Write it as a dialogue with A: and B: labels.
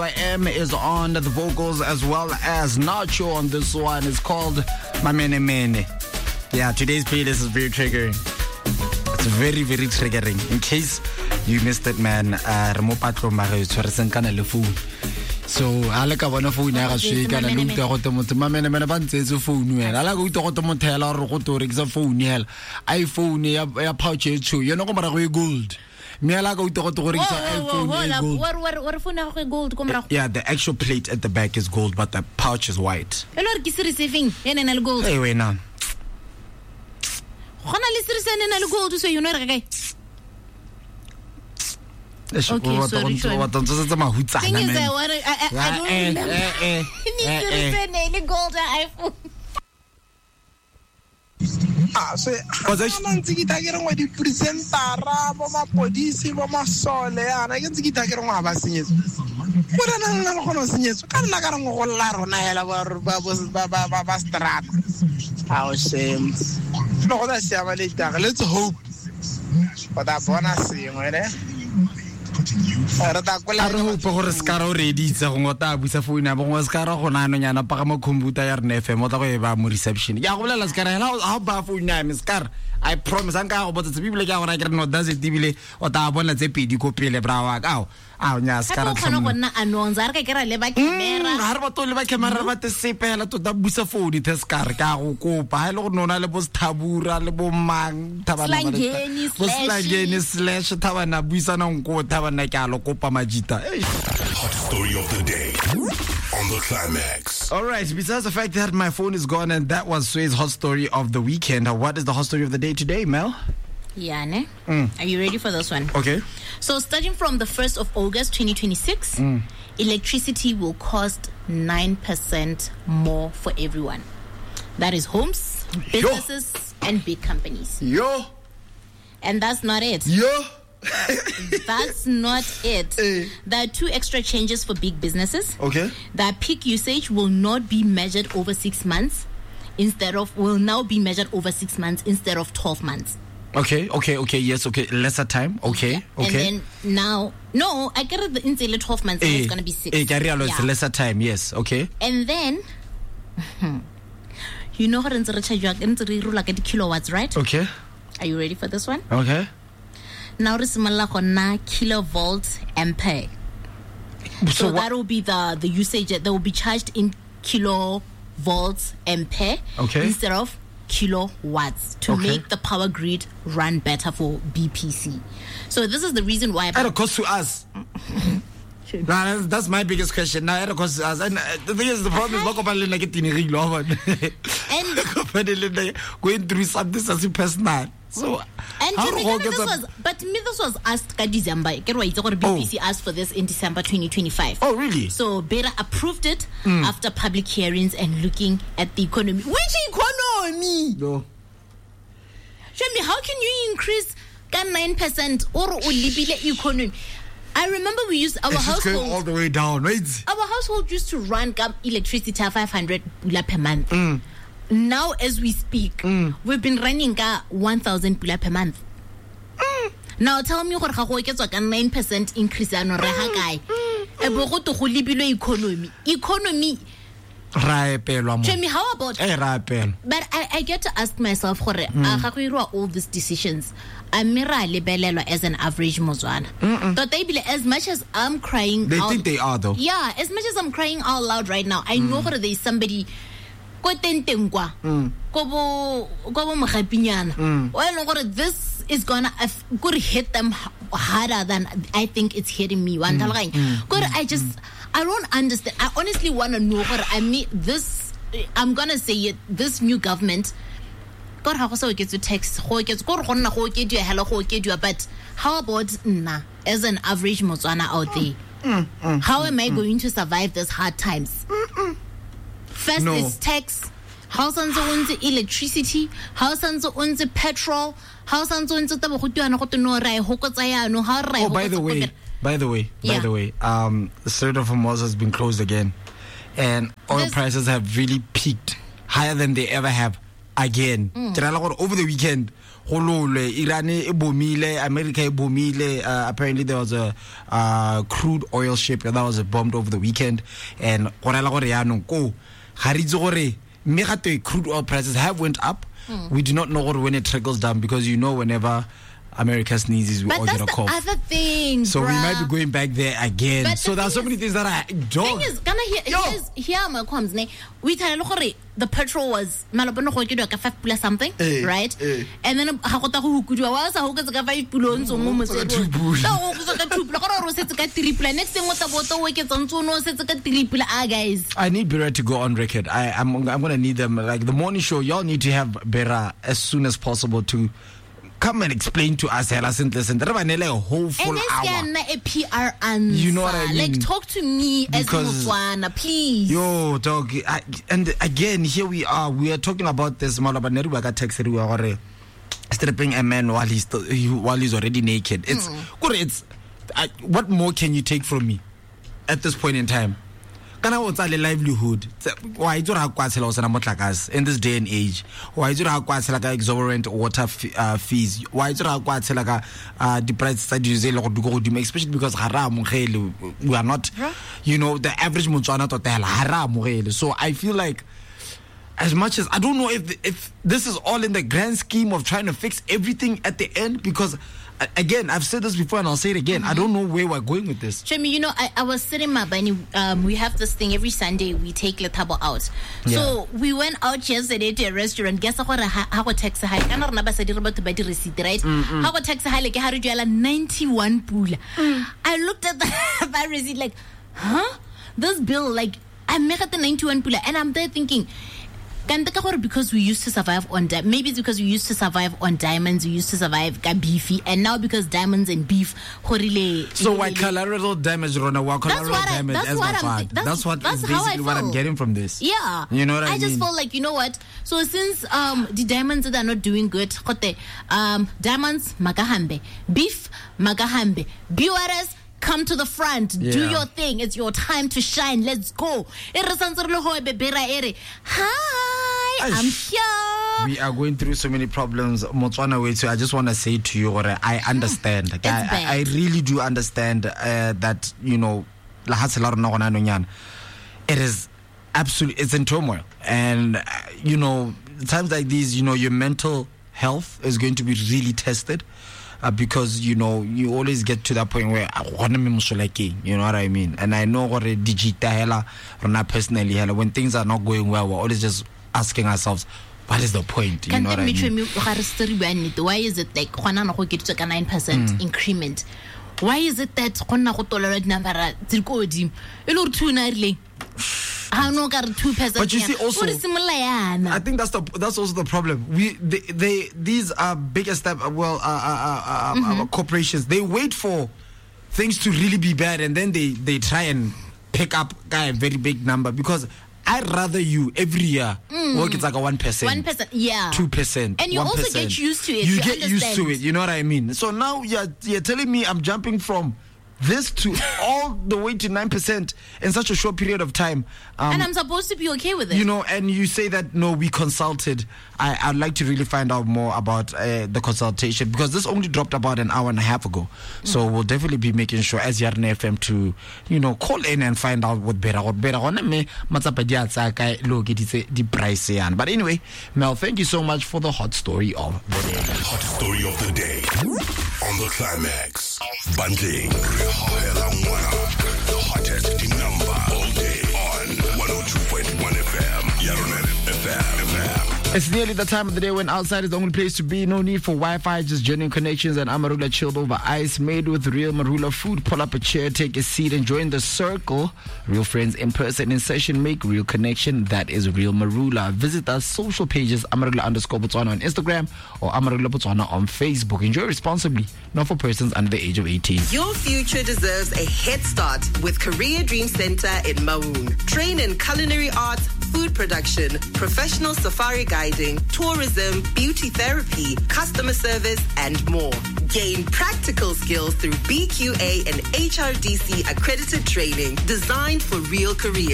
A: M is on the vocals as well as Nacho on this one. It's called Mamene Mene. Yeah, today's playlist is very triggering. It's very, very triggering. In case you missed it, man, so I like a phone ya ga sheka la luta go temotse mamene mena ba ntse phone ya la go ito go temotela re go to rekisa phone ya iPhone ya pouch e chu yena go mara go gold me la go ito go rekisa iPhone gold
B: what phone ya go gold go mara
A: yeah, the actual plate at the back is gold but the pouch is white
B: elo re ke se receiving yena na le gold
A: hey we na
B: gona le se re na le gold so you know re kae. Okay, sorry.
A: I don't
B: remember. Gold iPhone.
C: So ntse ke takere ngwa di presentara ba mapodisi ba masole ana ke ntse ke takere ngwa ba senyetso go rena nna le gona senyetso ka nna ka re go lla rona hela ba strata how shame no go da sia ba le tag let's hope but I bona sengwe ne
A: re hope gore skara o reditse go ngota busa phone ya bongwe skara go nano nyana pa ga mo computer ya rena FM o tla go e ba mo reception ya go bolela skara hela ha ba phone ya me skara I promise anka go botsa bibele ke gona ke re no does it bibele o ta bona tse pedi ko pele bra wa ka a nya skara
B: tsama go nna anonza re ka kera le ba camera
A: ha re ba to le ba camera ba te sepela to da busa phone the skara ka go kopa ha ile go nona le bo stabura le bo mang tabana ba slangeni slash tabana buisa na nko tabana ka lo kopa majita
D: hot story of the day on the Climax.
A: All right, besides the fact that my phone is gone and that was Sway's hot story of the weekend, what is the hot story of the day today, Mel?
B: Yeah, ne? Are you ready for this one?
A: Okay.
B: So starting from the 1st of August 2026, electricity will cost 9% more for everyone. That is homes, businesses, and big companies. And that's not it. That's not it. There are 2 extra changes for big businesses.
A: Okay.
B: That peak usage will not be measured over 6 months will now be measured over 6 months instead of 12 months.
A: Okay, yes, lesser time, okay.
B: And then now, no, I get it in 12 months, it's going to be 6.
A: It's lesser time, yes, okay.
B: And then, you know how to rule like the kilowatts, right?
A: Okay.
B: Are you ready for this one?
A: Okay.
B: Now this is kilovolt ampere. So that will be the usage that will be charged in kilovolts ampere instead of kilowatts to make the power grid run better for BPC. So this is the reason why
A: at a cost to us. That's my biggest question. Now, of course, and the thing is, the problem is like and going through something as personal. So,
B: and this was asked in December. BBC asked for this in December 2025.
A: Oh, really?
B: So Beta approved it after public hearings and looking at the economy. Which economy?
A: No.
B: Show me, how can you increase 9% or libile economy? I remember we used our household
A: going all the way down, right?
B: Our household used to run electricity 500 pula per month. Now, as we speak, we've been running 1,000 pula per month. Now, tell me what 9% increase on economy. Economy. Tell me, how about? But I get to ask myself, all these decisions. Amira lebelelwa as an average Mozwana. But they believe, as much as I'm crying
A: they think they are though.
B: Yeah, as much as I'm crying out loud right now, I know there is somebody this is gonna hit them harder than I think it's hitting me. I don't understand. I honestly want to know this. I'm gonna say it. This new government, God, how so get to text, but how about as an average Motswana out there? How am I going to survive these hard times? First is tax. How sounds electricity? How sounds petrol? How sounds
A: By the way, the Strait of Hormuz has been closed again, and oil prices have really peaked higher than they ever have again. Over the weekend, Iran e bomile, America e bomile. Apparently there was a crude oil ship that was bombed over the weekend, and crude oil prices have went up. We do not know when it trickles down, because whenever America sneezes, we all get a cough.
B: But that's the other thing,
A: so we might be going back there again. But so there are so many things that I don't.
B: Thing is, here my comes ne. We tell the petrol was malabano go ke do ka 5 pula something, right? And then ha go ta go hukudwa wa sa go ka 5 pulong so mo motse. So go ka 2 pula go ro setse ka 3 pula. Next thing what about we ke tsantso no setse ka 3 pula. Guys,
A: I need Bera to go on record. I'm going to need them, like the morning show. Y'all need to have Bera as soon as possible to come and explain to us. Listen, a whole full hour.
B: A PR answer.
A: You know what I mean?
B: Like, talk to me because, as Motswana, please.
A: Yo, dog. And again, here we are talking about this. Stripping a man while he's already naked. It's what more can you take from me at this point in time? Kana o tsa le livelihood wa itse ra kwatsela o sena motlakase in this day and age, wa itse ra kwatsela ka exorbitant water fees, wa itse ra kwatsela ka the price tsa diesel go godimo, especially because ga ra mogele, we are not, the average Motswana totela ga ra mogele. So I feel like, as much as I don't know if this is all in the grand scheme of trying to fix everything at the end, because again, I've said this before and I'll say it again. I don't know where we're going with this.
B: Shemi, I was sitting Mabani. We have this thing every Sunday. We take Letabo out. So we went out yesterday to a restaurant. Guess how tax high? I don't know about to buy the receipt, right? How tax high? Like 91 pula. I looked at the receipt like, huh? This bill, like, I make it the 91 pula, and I'm there thinking, because we used to survive on maybe it's because we used to survive on diamonds, we used to survive beefy, and now because diamonds and beef
A: so why collateral damage, Rona? Why collateral damage as my father? That's basically what I'm getting from this.
B: Yeah,
A: you know what I mean?
B: I just felt like, what, so since the diamonds that are not doing good, diamonds magahambe, beef magahambe, BRS, come to the front, do your thing. It's your time to shine. Let's go. Hi, I'm here.
A: We are going through so many problems, Motswana way. So I just want to say to you, I understand. I really do understand that, it is absolutely, it's in turmoil. And, times like these, your mental health is going to be really tested. Because you always get to that point where you know what I mean, and I know what digital personally when things are not going well, we're always just asking ourselves, what is the point? You know what I mean?
B: Why is it like 9% increment? Why is it that
A: but you see also, I think that's also the problem. These are bigger corporations. They wait for things to really be bad, and then they try and pick up a very big number, because I'd rather you every year work it's like a 1%, 2%,
B: and you
A: 1%.
B: Also get used to it.
A: You get used to it. You know what I mean? So now you're telling me I'm jumping from this to all the way to 9% in such a short period of time,
B: and I'm supposed to be okay with it,
A: and you say that no, we consulted. I'd like to really find out more about the consultation, because this only dropped about an hour and a half ago. So we'll definitely be making sure as Yarn FM to call in and find out what better the price. But anyway, Mel, thank you so much for the hot story of the day.
D: Hot story of the day on the Climax. Bundling the hottest number all day on 102.1 FM. Yaronet FM.
A: It's nearly the time of the day when outside is the only place to be. No need for Wi-Fi, just genuine connections and Amarula chilled over ice, made with real Marula food. Pull up a chair, take a seat, and join the circle. Real friends in person in session make real connection. That is Real Marula. Visit our social pages, Amarula_Botswana on Instagram or Amarula Botswana on Facebook. Enjoy responsibly, not for persons under the age of 18.
E: Your future deserves a head start with Career Dream Center in Maun. Train in culinary arts, food production, professional safari guiding, tourism, beauty therapy, customer service, and more. Gain practical skills through BQA and HRDC accredited training designed for real careers.